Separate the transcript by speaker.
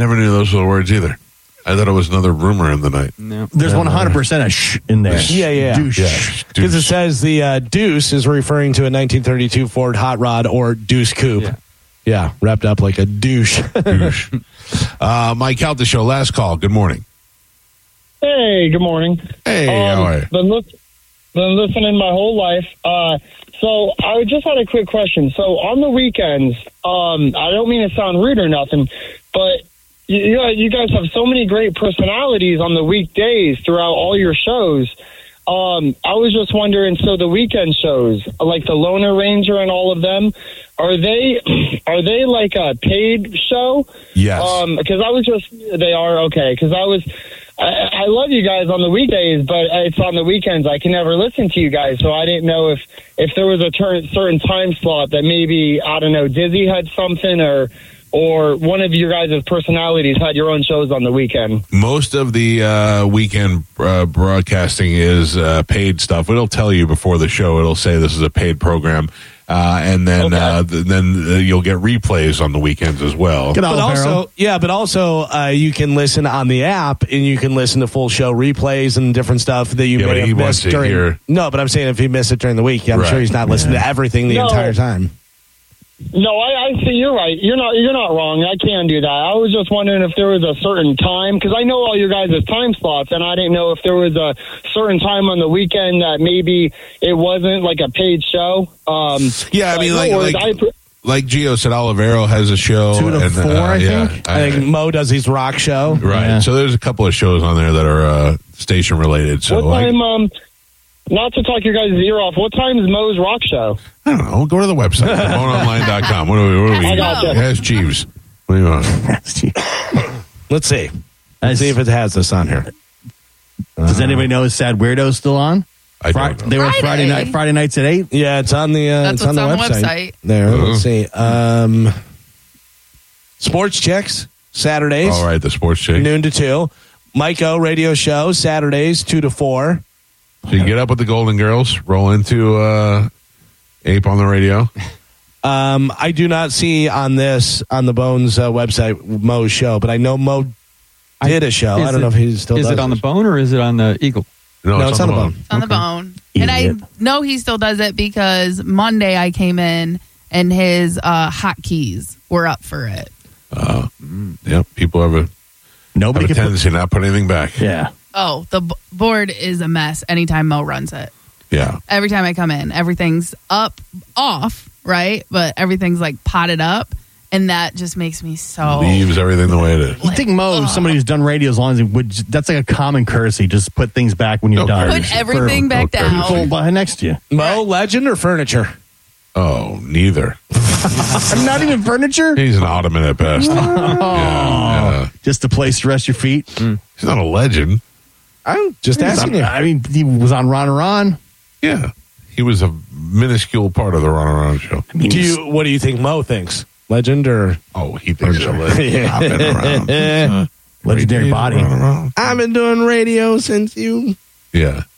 Speaker 1: never knew those were the words either. I thought it was another rumor in the night.
Speaker 2: No.
Speaker 3: There's 100% a sh in there.
Speaker 4: Yeah.
Speaker 3: Douche.
Speaker 4: Because it says the Deuce is referring to a 1932 Ford Hot Rod or Deuce Coupe. Yeah, wrapped up like a douche.
Speaker 1: Douche. Mike Out the show. Last call. Good morning.
Speaker 5: Hey, good morning.
Speaker 1: Hey, how are you?
Speaker 5: Been listening my whole life. So I just had a quick question. So on the weekends, I don't mean to sound rude or nothing, but you guys have so many great personalities on the weekdays throughout all your shows. I was just wondering, so the weekend shows, like the Loner Ranger and all of them, are they like a paid show?
Speaker 1: Yes.
Speaker 5: Because they are, okay. Because I love you guys on the weekdays, but it's on the weekends. I can never listen to you guys, so I didn't know if there was a certain time slot that maybe, I don't know, Dizzy had something or one of your guys' personalities had your own shows on the weekend.
Speaker 1: Most of the weekend broadcasting is paid stuff. It'll tell you before the show. It'll say this is a paid program. And then you'll get replays on the weekends as well.
Speaker 4: But also, you can listen on the app, and you can listen to full show replays and different stuff that you may have missed during. No, but I'm saying if he missed it during the week, I'm sure he's not listening to everything the entire time.
Speaker 5: No, I see. You're right. You're not wrong. I can do that. I was just wondering if there was a certain time, because I know all your guys' time slots, and I didn't know if there was a certain time on the weekend that maybe it wasn't like a paid show.
Speaker 1: Yeah, I mean, like Gio said, Olivero has a show
Speaker 3: 2 to 4. I think.
Speaker 4: I think Mo does his rock show.
Speaker 1: Right.
Speaker 3: Yeah.
Speaker 1: So there's a couple of shows on there that are station related. So
Speaker 5: what time? Not to talk your guys' ear off, what time is Mo's rock show?
Speaker 1: I don't know. Go to the website, MoneOnline.com. What do we?
Speaker 5: I gotcha.
Speaker 1: Ask Jeeves. What do you want?
Speaker 4: Let's see. Let's see if it has this on here.
Speaker 3: Does anybody know is Sad Weirdo's still on?
Speaker 1: I don't know.
Speaker 3: They were Friday nights at 8.
Speaker 4: Yeah, it's on the
Speaker 6: That's
Speaker 4: it's on the website. There, let's see. Sports Checks Saturdays.
Speaker 1: All right, the sports check.
Speaker 4: Noon to 2. Mike O radio show Saturdays 2 to 4.
Speaker 1: So you get up with the Golden Girls, roll into Ape on the radio.
Speaker 4: I do not see on the Bones website Mo's show, but I know Mo did a show. I don't know if he still does.
Speaker 2: Is it on the Bone or is it on the Eagle?
Speaker 4: No, it's on the Bone.
Speaker 6: It's on the Bone. And I know he still does it because Monday I came in and his hotkeys were up for it.
Speaker 1: Yep, people have a tendency to not put anything back.
Speaker 3: Yeah.
Speaker 6: Oh, the board is a mess anytime Mo runs it.
Speaker 1: Yeah.
Speaker 6: Every time I come in, everything's off, right? But everything's like potted up. And that just makes me so...
Speaker 1: Leaves everything the way it is.
Speaker 3: You think Mo, somebody who's done radio as long as he would, that's like a common courtesy. Just put things back when you're done.
Speaker 6: Put everything back down.
Speaker 3: People behind next to you.
Speaker 4: Mo, legend or furniture?
Speaker 1: Oh, neither.
Speaker 3: Not even furniture?
Speaker 1: He's an ottoman at best. Yeah.
Speaker 3: Just a place to rest your feet?
Speaker 1: He's not a legend.
Speaker 4: I'm just asking you.
Speaker 3: I mean, he was on Ron and Ron.
Speaker 1: Yeah. He was a minuscule part of the Ron and Ron show.
Speaker 4: What do you think Mo thinks? Legend or...
Speaker 1: Oh, he thinks a legend. I've been around.
Speaker 3: Legendary body.
Speaker 4: I've been doing radio since you...
Speaker 1: Yeah.